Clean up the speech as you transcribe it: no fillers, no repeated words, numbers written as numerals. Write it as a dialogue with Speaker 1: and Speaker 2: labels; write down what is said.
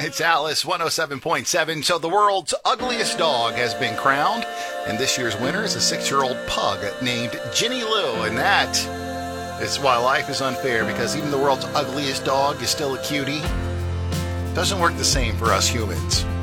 Speaker 1: It's Alice 107.7. So the world's ugliest dog has been crowned, and this year's winner is a 6-year-old pug named Ginny Lou. And that is why life is unfair, because even the world's ugliest dog is still a cutie. Doesn't work the same for us humans.